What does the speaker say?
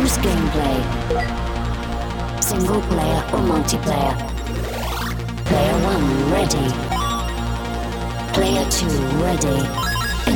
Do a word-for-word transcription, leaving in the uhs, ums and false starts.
Choose gameplay. Single player or multiplayer. Player one ready. Player two ready.